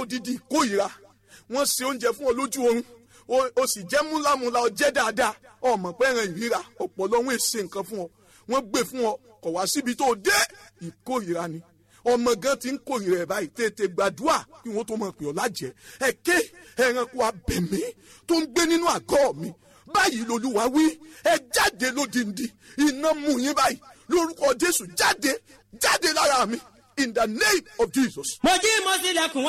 odidi ìkórìíra wọ́n ṣe oúnjẹ fún ọ lójú oorun o sì jẹ́ múlámúlá ọ jẹ́ dáadáa ọmọ pẹ́ràn ìríra ọ̀pọ̀lọ́ wọn èsè nǹkan fún ọ wọ́n gbé fún ọ kọ̀ wá síbi tó dé ìkórìíra ni ọmọ gan ti ń kórìíra ẹ̀ báyìí tètè gbàdúrà kí wọ́n tó mọ̀ pé ọ lájẹ́ ẹ̀kẹ́ ẹranko abẹ̀mí tó ń gbé nínú àgọ́ mi báyìí lolúwa wí ẹ jáde lódìndí iná mú yín báyìí lórúkọ Jésù jáde lára mi in the name of Jesus. mo jí mo sì lẹ̀kùn